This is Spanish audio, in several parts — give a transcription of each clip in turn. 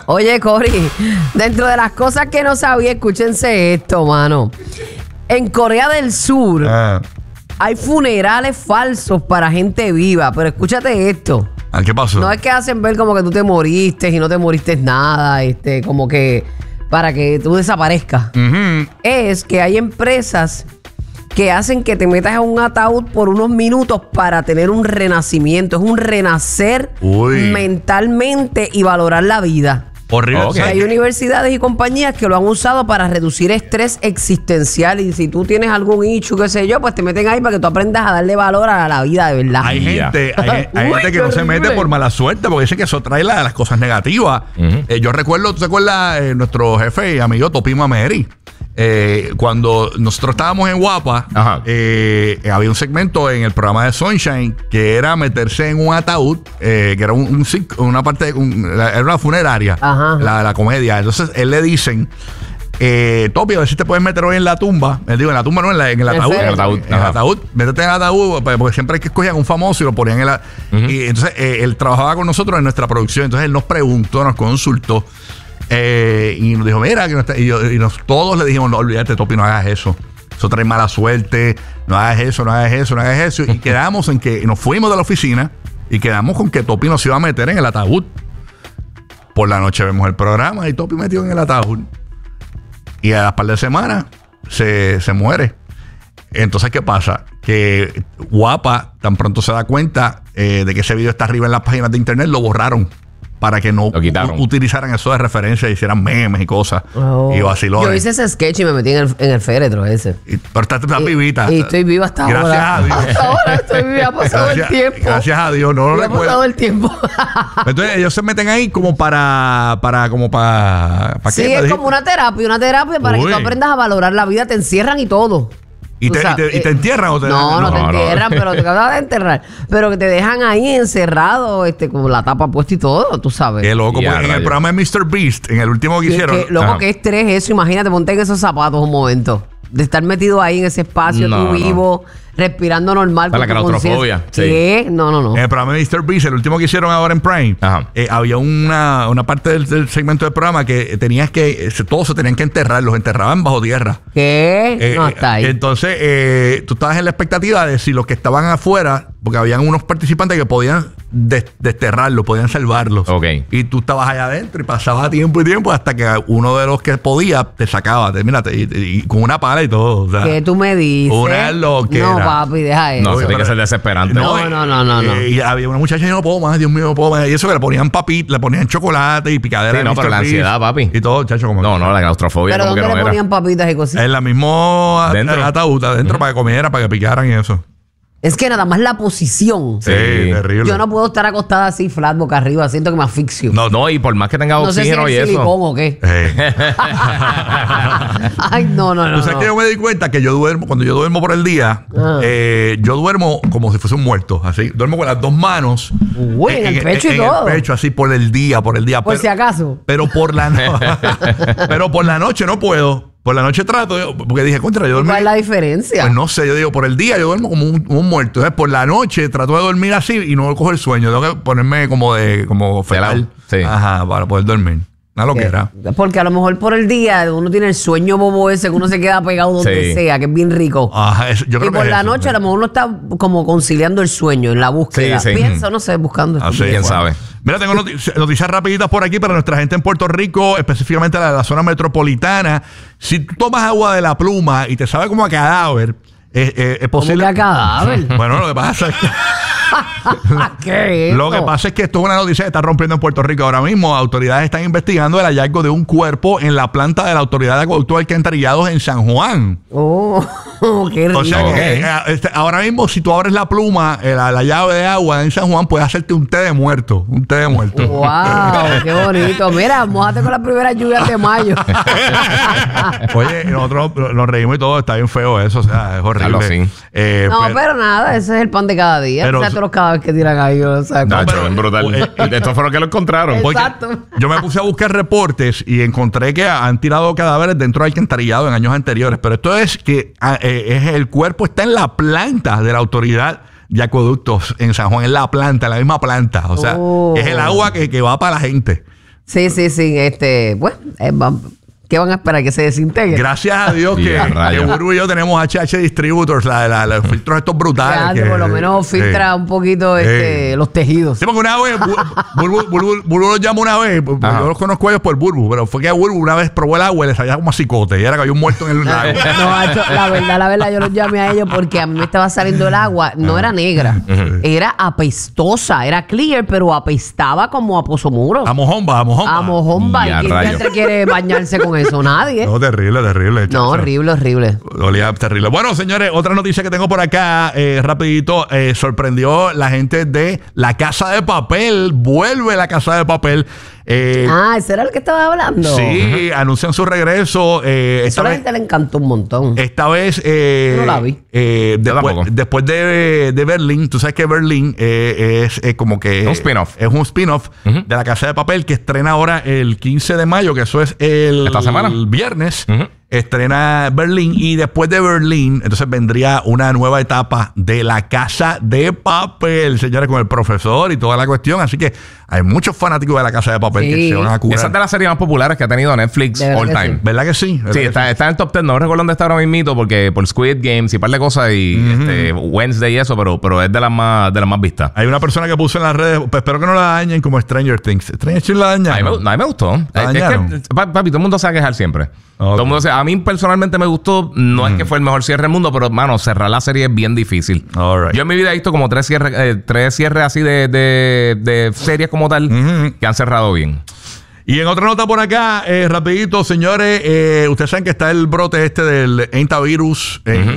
Oye, Cory, dentro de las cosas que no sabía, escúchense esto, mano. En Corea del Sur hay funerales falsos para gente viva, pero escúchate esto. ¿Qué pasó? No es que hacen ver como que tú te moriste y no te moriste nada, como que para que tú desaparezcas. Es que hay empresas que hacen que te metas en un ataúd por unos minutos para tener un renacimiento. Es un renacer mentalmente y valorar la vida. Horrible. Okay. Hay universidades y compañías que lo han usado para reducir estrés existencial. Y si tú tienes algún issue, qué sé yo, pues te meten ahí para que tú aprendas a darle valor a la vida de verdad. Hay gente que no se mete por mala suerte porque dice que eso trae las cosas negativas. Yo recuerdo, ¿tú te acuerdas? Nuestro jefe y amigo Topi Mameri. Cuando nosotros estábamos en Guapa, había un segmento en el programa de Sunshine que era meterse en un ataúd, que era una parte era una funeraria, la comedia. Entonces él le dicen, Topi, a ver si te puedes meter hoy en la tumba. Me digo, en la tumba no, en el ataúd. En el ataúd. Métete en el ataúd, porque siempre hay que escoger a un famoso y lo ponían en la. Y entonces él trabajaba con nosotros en nuestra producción. Entonces él nos preguntó, nos consultó. Y nos dijo, mira, que no está, todos le dijimos, no, olvídate, Topi, no hagas eso. Eso trae mala suerte. No hagas eso, no hagas eso, no hagas eso. Y quedamos en que nos fuimos de la oficina y quedamos con que Topi nos iba a meter en el ataúd. Por la noche vemos el programa y Topi metió en el ataúd. Y a las par de semanas se muere. Entonces, ¿qué pasa? Que Guapa tan pronto se da cuenta de que ese video está arriba en las páginas de internet, lo borraron. Para que no utilizaran eso de referencia y hicieran memes y cosas. Y vacilones. Yo hice ese sketch y me metí en el féretro ese. Pero estás vivita. Y estoy viva hasta ahora. Gracias a Dios. Hasta ahora estoy viva. Ha pasado el tiempo. Gracias a Dios. No lo recuerdo. Ha pasado el tiempo. Entonces ellos se meten ahí como para sí, ¿qué? Es como una terapia para que tú aprendas a valorar la vida. Te encierran y todo. ¿Y te entierran o te No te entierran, pero te acabas de enterrar. Pero que te dejan ahí encerrado, con la tapa puesta y todo, tú sabes. Qué loco. En el programa de Mr. Beast, en el último que hicieron. Loco, qué estrés eso. Imagínate, ponte en esos zapatos un momento. De estar metido ahí en ese espacio, tú vivo, respirando normal. Para la claustrofobia. Sí. No. En el programa de Mr. Beast, el último que hicieron ahora en Prime, había una parte del segmento del programa que tenías que, todos se tenían que enterrar, los enterraban bajo tierra. ¿Qué? No, está ahí. Entonces, tú estabas en la expectativa de si los que estaban afuera, porque habían unos participantes que podían desterrarlos, podían salvarlos. Y tú estabas allá adentro y pasaba tiempo y tiempo hasta que uno de los que podía te sacaba, y con una pala y todo. O sea, ¿qué tú me dices? Una loquera. No, papi, deja eso. No, tiene que ser desesperante. No. Y había una muchacha, yo no puedo más, Dios mío, no puedo más. Y eso que le ponían papitas, le ponían chocolate y picadera. Sí, no, pero la ansiedad, papi. Y todo, chacho, como. No, la claustrofobia. ¿Pero como dónde que no le ponían papitas y cositas? En la misma ataúd, adentro, para que comiera, para que picaran y eso. Es que nada más la posición. Sí, terrible. Yo no puedo estar acostada así, flat, boca arriba. Siento que me asfixio. No, y por más que tenga oxígeno y eso. No sé si es silicón o qué. Ay, no. ¿Tú sabes que yo me di cuenta que cuando yo duermo por el día, yo duermo como si fuese un muerto, así. Duermo con las dos manos. Uy, en el pecho y todo. En el pecho, así, por el día. Por si acaso. Pero por la noche no puedo. Por la noche trato, porque dije, contra, yo duermo. ¿Cuál es la diferencia? Pues no sé, yo digo, por el día yo duermo como un muerto. Entonces, por la noche trato de dormir así y no cojo el sueño. Tengo que ponerme como fetal. Sí. Ajá, para poder dormir. Una loquera. Porque a lo mejor por el día uno tiene el sueño bobo ese que uno se queda pegado donde sea, que es bien rico. Ajá, yo creo y por que la noche a lo mejor uno está como conciliando el sueño en la búsqueda. Sí. Piensa, no sé, buscando. ¿Quién sabe? Mira, tengo noticias rapiditas por aquí para nuestra gente en Puerto Rico, específicamente la zona metropolitana. Si tú tomas agua de la pluma y te sabe como a cadáver, es posible. ¿Cómo que a cadáver? Bueno, lo que pasa es que... ¿Qué es Lo que pasa es que esto es una noticia que está rompiendo en Puerto Rico ahora mismo. Autoridades están investigando el hallazgo de un cuerpo en la planta de la Autoridad de Acueductos Alcantarillados en San Juan. Qué rico. O sea que ahora mismo, si tú abres la pluma, la llave de agua en San Juan, puedes hacerte un té de muerto. Un té de muerto. ¡Wow! ¡Qué bonito! Mira, mójate con las primeras lluvias de mayo. Oye, nosotros nos reímos y todo. Está bien feo eso. O sea, es horrible. Claro, sí. Pero nada, ese es el pan de cada día. Pero, o sea, todos los cadáveres que tiran ahí. O sea, es brutal. Estos fueron que lo encontraron. Exacto. Yo me puse a buscar reportes y encontré que han tirado cadáveres dentro del alcantarillado en años anteriores. Pero esto es que el cuerpo está en la planta de la Autoridad de Acueductos en San Juan, en la misma planta. O sea, es el agua que va para la gente. Sí. Bueno, ¿qué van a esperar? ¿Que se desintegre? Gracias a Dios que Burbu y yo tenemos HH Distributors, los filtros estos brutales. Que por lo menos filtra un poquito los tejidos. Sí, porque una vez, Burbu los llamó una vez, yo los conozco a ellos por Burbu, pero fue que a Burbu una vez probó el agua y le salía como a cicote, y era que había un muerto en el lago. No, la verdad, yo los llamé a ellos porque a mí me estaba saliendo el agua, no era negra, era apestosa, era clear, pero apestaba como a pozomuro. A mojomba. ¿Y quién quiere bañarse con eso? Nadie. No, terrible. No, horrible. Olía terrible. Bueno, señores, otra noticia que tengo por acá, rapidito, sorprendió la gente de La Casa de Papel. Vuelve La Casa de Papel. ¿ese era el que estaba hablando? Sí, anuncian su regreso. Eso a la gente le encantó un montón. Esta vez, no la vi. después de Berlín, tú sabes que Berlín es como que... Un spin-off. Es un spin-off de La Casa de Papel que estrena ahora el 15 de mayo, que eso es esta semana. El viernes. Estrena Berlín y después de Berlín, entonces vendría una nueva etapa de La Casa de Papel, señores, con el profesor y toda la cuestión. Así que hay muchos fanáticos de La Casa de Papel que se van a curar. Esa es de las series más populares que ha tenido Netflix all time. Sí. ¿Verdad que sí? Sí, está en el top 10. No recuerdo dónde está ahora mismo porque por Squid Games y un par de cosas y Wednesday y eso, pero es de las más vistas. Hay una persona que puso en las redes, pues espero que no la dañen como Stranger Things. Stranger Things la dañaron. A mí me gustó. Es que, papi, todo el mundo se va a quejar siempre. Okay. Todo el mundo a mí personalmente me gustó. No es que fue el mejor cierre del mundo, pero, mano, cerrar la serie es bien difícil. Right. Yo en mi vida he visto como tres cierres así de series como tal que han cerrado bien. Y en otra nota por acá, rapidito, señores, ustedes saben que está el brote este del Entavirus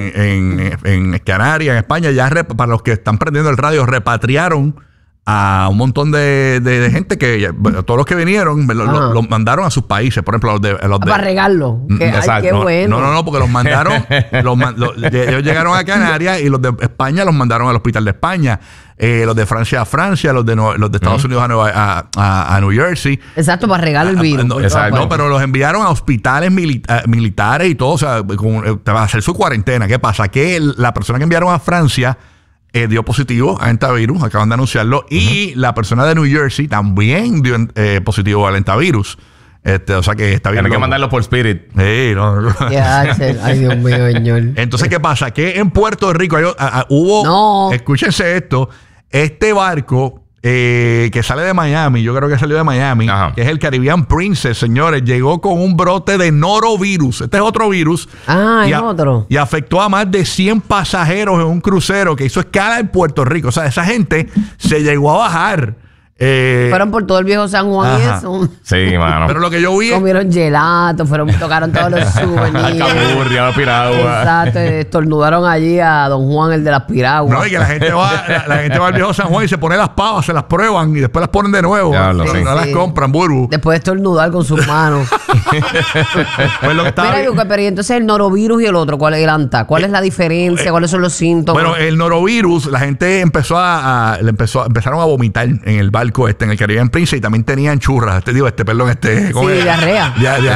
en Canarias, en España. Ya para los que están prendiendo el radio, repatriaron a un montón de gente que todos los que vinieron los mandaron a sus países. Por ejemplo, para regarlo. Qué bueno. No, porque los mandaron ellos llegaron a Canarias y los de España los mandaron al hospital de España. Los de Francia a Francia, los de Estados Unidos a New Jersey. Exacto, para regar el virus. No, pero los enviaron a hospitales militares y todo. O sea, te va a hacer su cuarentena. ¿Qué pasa? Que la persona que enviaron a Francia dio positivo a Entavirus, acaban de anunciarlo, y la persona de New Jersey también dio positivo al Entavirus. O sea que está bien. Tienen que mandarlo por Spirit. Sí, no. Ay, Dios mío, señor. Entonces, ¿qué pasa? Que en Puerto Rico hubo, escúchense esto, este barco que sale de Miami, yo creo que salió de Miami, que es el Caribbean Princess, señores, llegó con un brote de norovirus. Este es otro virus. Y afectó a más de 100 pasajeros en un crucero que hizo escala en Puerto Rico. O sea, esa gente se llegó a bajar. Fueron por todo el viejo San Juan y eso. Sí, mano. Pero lo que yo vi comieron gelato, tocaron todos los souvenirs. Capurria, la piragua. Exacto, estornudaron allí a Don Juan, el de las piraguas. No, y que la gente va al viejo San Juan y se pone las pavas, se las prueban y después las ponen de nuevo. No las compran, Burbu. Después de estornudar con sus manos. Pues lo que estaba... Mira, pero y entonces el norovirus y el otro, ¿cuál es el ANTA? ¿Cuál es la diferencia? ¿Cuáles son los síntomas? Bueno, el norovirus, la gente empezaron a vomitar en el barco en el Caribbean Princess y también tenían churras. Diarrea.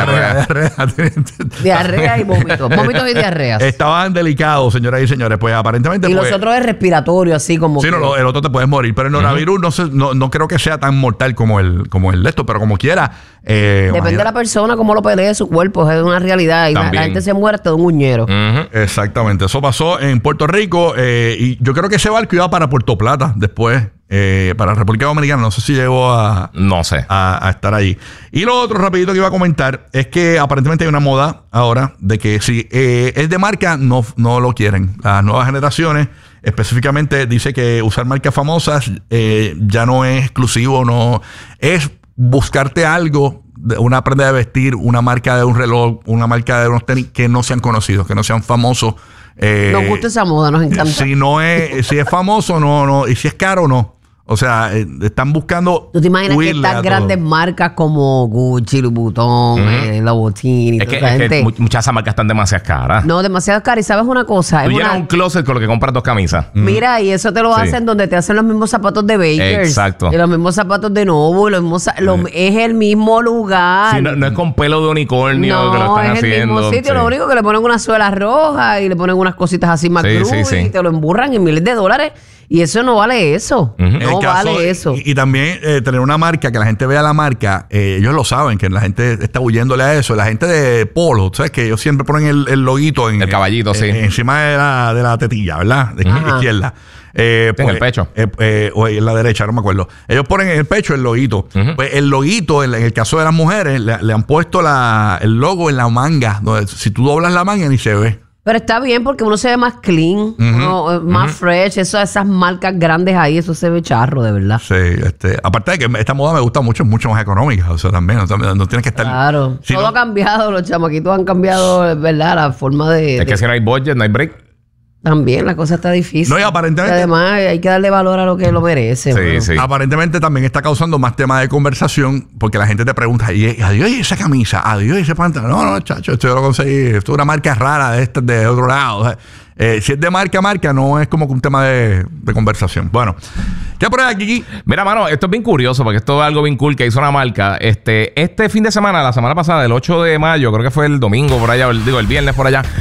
Diarrea y vómitos. Vómitos y diarreas. Estaban delicados, señoras y señores. Pues aparentemente. Y los otros es respiratorio, así como. Sí, no, el otro te puedes morir. Pero el norovirus no creo que sea tan mortal como el de esto, pero como quiera. Depende de la persona, cómo lo pelee su cuerpo. Es una realidad. Y la gente se muere de un uñero. Exactamente. Eso pasó en Puerto Rico. Y yo creo que ese barco iba para Puerto Plata después. Para República Dominicana, no sé si llegó a estar ahí. Y lo otro rapidito que iba a comentar es que aparentemente hay una moda ahora de que si es de marca, no lo quieren. Las nuevas generaciones específicamente dice que usar marcas famosas ya no es exclusivo, no es buscarte algo, una prenda de vestir, una marca de un reloj, una marca de unos tenis que no sean conocidos, que no sean famosos. Nos gusta esa moda, nos encanta. Si es famoso, no. Y si es caro, no. O sea, están buscando. ¿Tú te imaginas que estas grandes marcas como Gucci, Louis Vuitton, Louboutin y toda esa gente? Es que muchas de esas marcas están demasiado caras. No, demasiado caras. Y ¿sabes una cosa? Tú llenas un closet con lo que compras 2 camisas. Mira, y eso te lo hacen donde te hacen los mismos zapatos de Bakers. Exacto. Y los mismos zapatos de Novo. Es el mismo lugar. Sí, no es con pelo de unicornio que lo están haciendo. No, es el mismo sitio. Lo único que le ponen unas suelas rojas y le ponen unas cositas así más y te lo emburran en miles de dólares. Y eso no vale eso. No vale eso. Y también tener una marca, que la gente vea la marca, ellos lo saben, que la gente está huyéndole a eso. La gente de Polo, ¿sabes? Que ellos siempre ponen el loguito en el caballito, sí. Encima de la tetilla, ¿verdad? De izquierda. En el pecho. O en la derecha, no me acuerdo. Ellos ponen en el pecho el loguito. Pues el loguito, en el caso de las mujeres, le han puesto el logo en la manga. Donde, si tú doblas la manga, ni se ve. Pero está bien porque uno se ve más clean, más fresh. Esas marcas grandes ahí, eso se ve charro, de verdad. Sí, aparte de que esta moda me gusta mucho, es mucho más económica. O sea, también no tienes que estar... Claro. Todo ha cambiado, los chamaquitos han cambiado, ¿verdad? La forma de... Es que si no hay budget, no hay break. También la cosa está difícil. No, y aparentemente... Además, hay que darle valor a lo que lo merece. Sí. Aparentemente también está causando más temas de conversación porque la gente te pregunta, adiós, ¿y esa camisa? Adiós, ¿y ese pantalón? No, chacho, esto yo lo conseguí. Esto es una marca rara de otro lado. O sea, si es de marca a marca, no es como un tema de conversación. Bueno, ¿qué por ahí, Kiki? Mira, mano, esto es bien curioso porque esto es algo bien cool que hizo una marca. Este fin de semana, la semana pasada, el 8 de mayo, creo que fue el domingo por allá, el viernes por allá,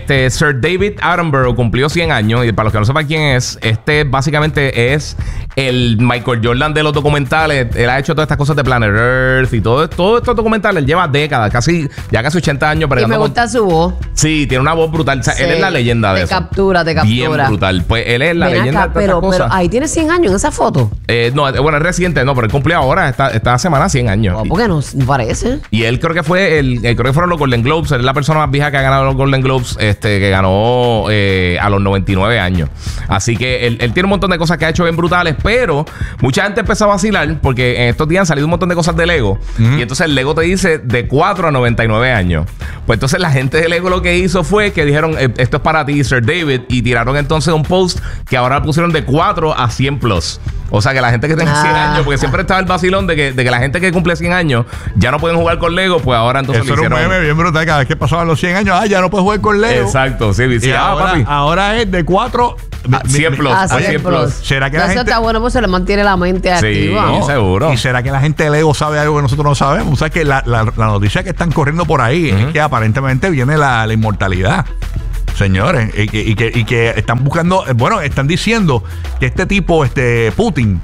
Sir David Attenborough cumplió 100 años. Y para los que no sepan quién es, básicamente es el Michael Jordan de los documentales. Él ha hecho todas estas cosas de Planet Earth y todo estos documentales. Él lleva décadas, casi 80 años. Y me gusta su voz. Sí, tiene una voz brutal. O sea, él es la leyenda de eso. Te captura. Bien brutal. Pues él es la leyenda de estas cosas. Pero ahí tiene 100 años en esa foto. No, bueno, es reciente, no, pero él cumplió ahora, esta semana 100 años. ¿Por qué no parece? Y él creo que fueron los Golden Globes. Él es la persona más vieja que ha ganado los Golden Globes, que ganó a los 99 años. Así que él tiene un montón de cosas que ha hecho bien brutales, pero mucha gente empezó a vacilar porque en estos días han salido un montón de cosas de Lego. Y entonces el Lego te dice de 4 a 99 años. Pues entonces la gente de Lego lo que hizo fue que dijeron, esto es para ti, Sir David, y tiraron entonces un post que ahora pusieron de 4 a 100 plus. O sea, que la gente que tenga 100 años, porque siempre estaba el vacilón de que la gente que cumple 100 años ya no pueden jugar con Lego, pues ahora entonces eso era un meme bien brutal. Cada vez que pasaban los 100 años, ya no puedes jugar con Lego. Exacto, sí. Y ahora es de 4 a 100 plus. A 100 plus. ¿Será que la gente... Eso está bueno, pues se le mantiene la mente activa. Sí, seguro. ¿Y será que la gente de Lego sabe algo que nosotros no sabemos? O sea, que la noticia que están corriendo por ahí es que aparentemente viene la inmortalidad. Señores, y que están buscando, bueno, están diciendo que este tipo, Putin,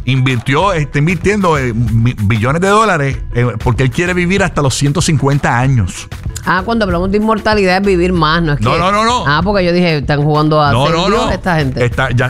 está invirtiendo billones de dólares porque él quiere vivir hasta los 150 años. Cuando hablamos de inmortalidad es vivir más, ¿no es que? No. Porque yo dije, están jugando a ser Dios esta gente.